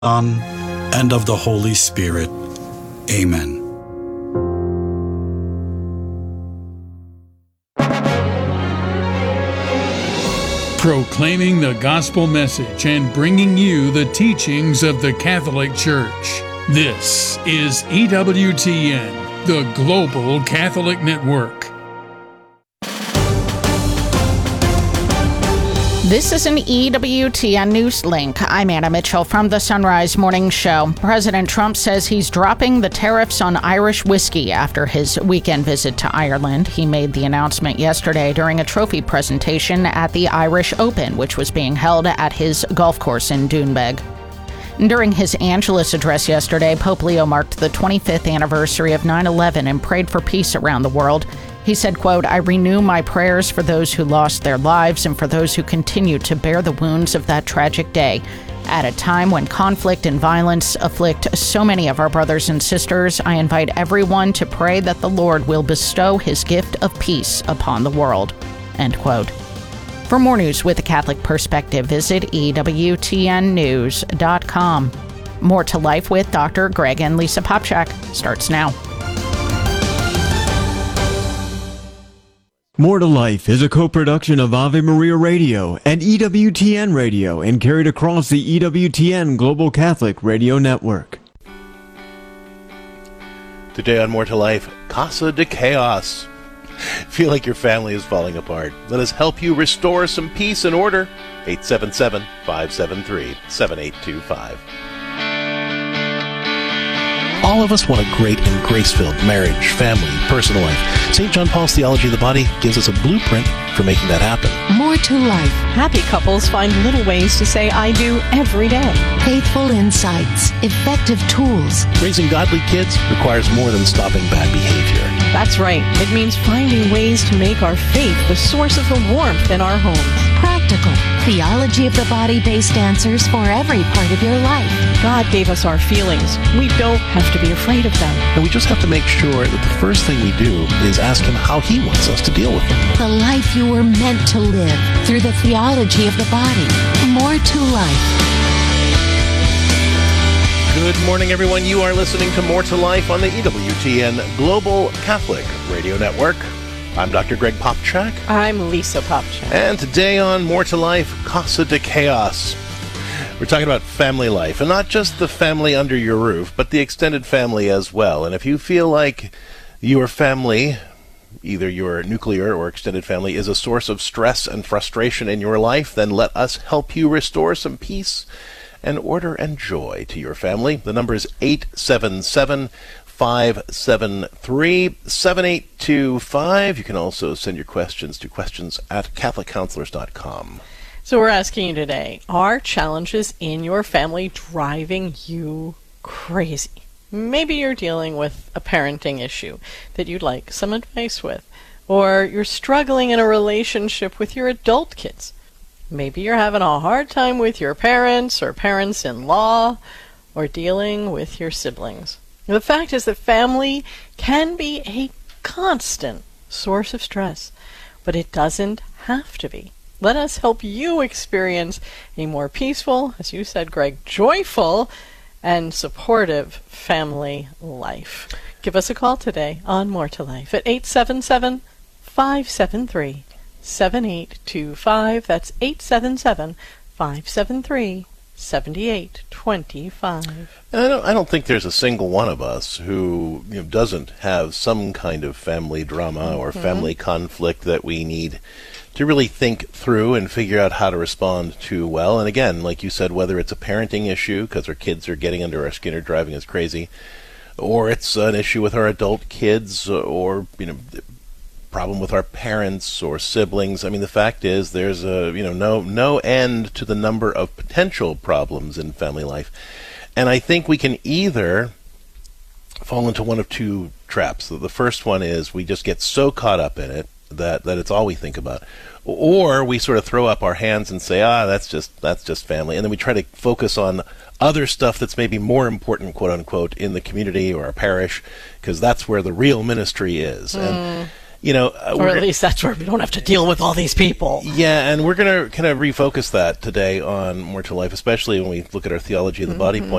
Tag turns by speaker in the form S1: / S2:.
S1: Son, and of the Holy Spirit. Amen.
S2: Proclaiming the gospel message and bringing you the teachings of the Catholic Church. This is EWTN, the Global Catholic Network.
S3: This is an EWTN News Link. I'm Anna Mitchell from the Sunrise Morning Show. President Trump says he's dropping the tariffs on Irish whiskey after his weekend visit to Ireland. He made the announcement yesterday during a trophy presentation at the Irish Open, which was being held at his golf course in Doonbeg. During his Angelus address yesterday, Pope Leo marked the 25th anniversary of 9/11 and prayed for peace around the world. He said, quote, "I renew my prayers for those who lost their lives and for those who continue to bear the wounds of that tragic day. At a time when conflict and violence afflict so many of our brothers and sisters, I invite everyone to pray that the Lord will bestow his gift of peace upon the world." End quote. For more news with a Catholic perspective, visit EWTNnews.com. More to Life with Dr. Greg and Lisa Popchak starts now.
S4: More to Life is a co-production of Ave Maria Radio and EWTN Radio and carried across the EWTN Global Catholic Radio Network.
S5: Today on More to Life, Casa de Chaos. Feel like your family is falling apart? Let us help you restore some peace and order. 877-573-7825. All of us want a great and grace-filled marriage, family, personal life. St. John Paul's Theology of the Body gives us a blueprint for making that happen.
S6: More to Life.
S7: Happy couples find little ways to say I do every day.
S6: Faithful insights. Effective tools.
S5: Raising godly kids requires more than stopping bad behavior.
S7: That's right. It means finding ways to make our faith the source of the warmth in our homes.
S6: Practical. Theology of the Body-based answers for every part of your life.
S7: God gave us our feelings. We don't have to be afraid of them.
S5: And we just have to make sure that the first thing we do is ask him how he wants us to deal with them.
S6: The life you were meant to live through the theology of the body. More to Life.
S5: Good morning, everyone. You are listening to More to Life on the EWTN Global Catholic Radio Network. I'm Dr. Greg Popchak.
S7: I'm Lisa Popchak.
S5: And today on More to Life, Casa de Chaos. We're talking about family life, and not just the family under your roof, but the extended family as well. And if you feel like your family, either your nuclear or extended family, is a source of stress and frustration in your life, then let us help you restore some peace and order and joy to your family. The number is 877-573-7825. You can also send your questions to questions@catholiccounselors.com.
S7: So we're asking you today, are challenges in your family driving you crazy? Maybe you're dealing with a parenting issue that you'd like some advice with, or you're struggling in a relationship with your adult kids. Maybe you're having a hard time with your parents or parents-in-law, or dealing with your siblings. The fact is that family can be a constant source of stress, but it doesn't have to be. Let us help you experience a more peaceful, as you said, Greg, joyful and supportive family life. Give us a call today on More to Life at 877-573-7825. That's 877-573-7825.
S5: And I don't think there's a single one of us who doesn't have some kind of family drama or family conflict that we need to really think through and figure out how to respond to well. And again, like you said, whether it's a parenting issue because our kids are getting under our skin or driving us crazy, or it's an issue with our adult kids, or problem with our parents or siblings. I mean, the fact is there's no end to the number of potential problems in family life. And I think we can either fall into one of two traps. The first one is we just get so caught up in it that it's all we think about. Or we sort of throw up our hands and say, that's just family. And then we try to focus on other stuff that's maybe more important, quote unquote, in the community or our parish, because that's where the real ministry is.
S7: Or at least that's where we don't have to deal with all these people.
S5: Yeah, and we're going to kind of refocus that today on More to Life, especially when we look at our Theology of the Body point.